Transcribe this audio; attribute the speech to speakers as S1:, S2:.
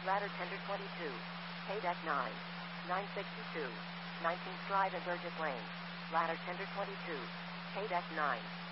S1: Ladder Tender 22. K-Deck 9. 962. 19th Drive and Burgess Lane. Ladder Tender 22. K-Deck 9.